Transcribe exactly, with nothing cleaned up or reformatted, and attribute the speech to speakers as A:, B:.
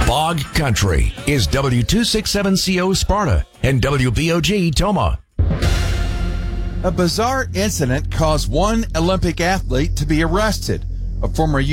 A: Bog Country is W two sixty-seven C O Sparta and W B O G Toma.
B: A bizarre incident caused one Olympic athlete to be arrested. A former